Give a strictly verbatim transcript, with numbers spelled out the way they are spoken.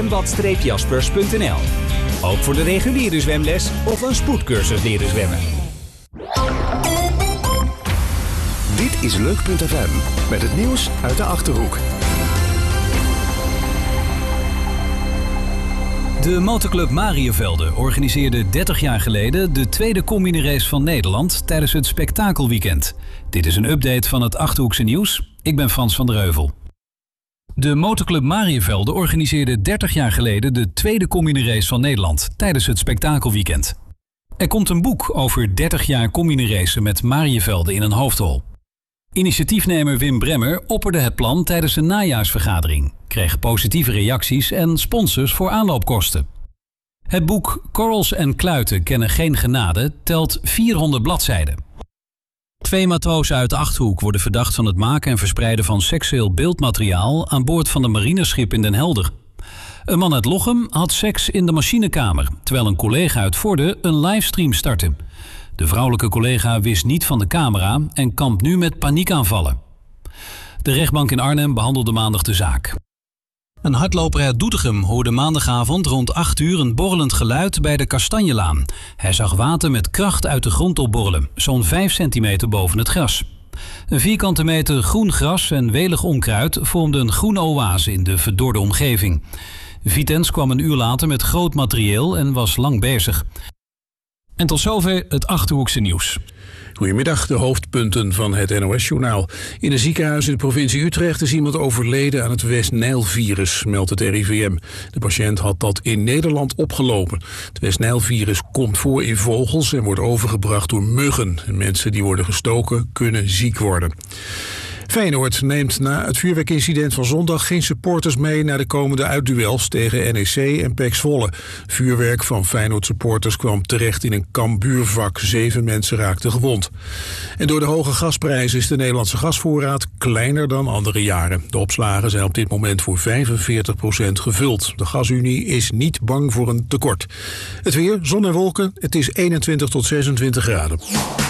zwembad jaspers punt n l. Ook voor de reguliere zwemles of een spoedcursus leren zwemmen. Dit is Leuk punt f m met het nieuws uit de Achterhoek. De motorclub Mariëvelde organiseerde dertig jaar geleden de tweede combine-race van Nederland tijdens het spektakelweekend. Dit is een update van het Achterhoekse nieuws. Ik ben Frans van der Heuvel. De motorclub Mariëvelde organiseerde dertig jaar geleden de tweede combine-race van Nederland tijdens het spektakelweekend. Er komt een boek over dertig jaar combine-racen met Mariëvelde in een hoofdrol. Initiatiefnemer Wim Bremmer opperde het plan tijdens een najaarsvergadering, kreeg positieve reacties en sponsors voor aanloopkosten. Het boek Korrels en kluiten kennen geen genade telt vierhonderd bladzijden. Twee matrozen uit de Achterhoek worden verdacht van het maken en verspreiden van seksueel beeldmateriaal aan boord van een marineschip in Den Helder. Een man uit Lochem had seks in de machinekamer, terwijl een collega uit Vorden een livestream startte. De vrouwelijke collega wist niet van de camera en kampt nu met paniekaanvallen. De rechtbank in Arnhem behandelde maandag de zaak. Een hardloper uit Doetinchem hoorde maandagavond rond acht uur een borrelend geluid bij de Kastanjelaan. Hij zag water met kracht uit de grond opborrelen, zo'n vijf centimeter boven het gras. Een vierkante meter groen gras en welig onkruid vormden een groene oase in de verdorde omgeving. Vitens kwam een uur later met groot materieel en was lang bezig. En tot zover het Achterhoekse nieuws. Goedemiddag, de hoofdpunten van het N O S-journaal. In een ziekenhuis in de provincie Utrecht is iemand overleden aan het West-Nijl-virus, meldt het R I V M. De patiënt had dat in Nederland opgelopen. Het West-Nijl-virus komt voor in vogels en wordt overgebracht door muggen. Mensen die worden gestoken kunnen ziek worden. Feyenoord neemt na het vuurwerkincident van zondag geen supporters mee naar de komende uitduels tegen N E C en P E C Zwolle. Vuurwerk van Feyenoord supporters kwam terecht in een Cambuurvak. Zeven mensen raakten gewond. En door de hoge gasprijzen is de Nederlandse gasvoorraad kleiner dan andere jaren. De opslagen zijn op dit moment voor vijfenveertig procent gevuld. De Gasunie is niet bang voor een tekort. Het weer, zon en wolken, het is eenentwintig tot zesentwintig graden.